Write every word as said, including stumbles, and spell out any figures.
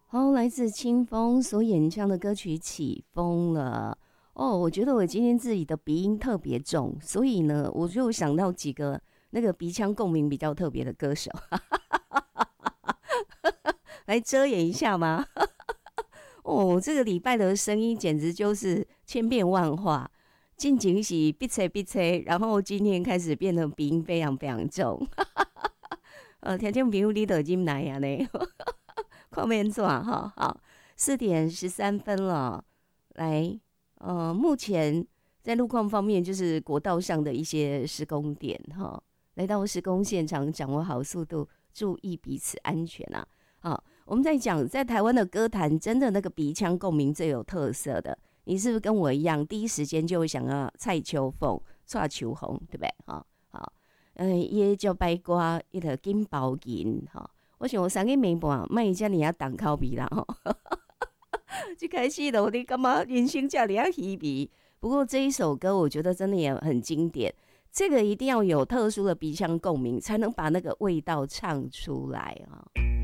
好，来自清风所演唱的歌曲《起风了》。哦，我觉得我今天自己的鼻音特别重，所以呢，我就想到几个那个鼻腔共鸣比较特别的歌手，来遮掩一下吗？哦，这个礼拜的声音简直就是千变万化，近景是闭吹闭吹，然后今天开始变得鼻音非常非常重。呃，听众朋友你都已经来呀呢，看面怎哈？好，四点十三分了，来，呃，目前在路况方面，就是国道上的一些施工点哈，来到施工现场，掌握好速度，注意彼此安全啊！好，我们在讲，在台湾的歌坛，真的那个鼻腔共鸣最有特色的，你是不是跟我一样，第一时间就会想要蔡秋凤、蔡秋红，对不对？哈，好。嗯，伊叫白瓜，伊个金包银哈。我想我三个暝半，卖遮尔啊重口味啦吼。一开始咯，你感觉人生遮尔啊稀微。不过这一首歌，我觉得真的也很经典。这个一定要有特殊的鼻腔共鸣，才能把那个味道唱出来啊。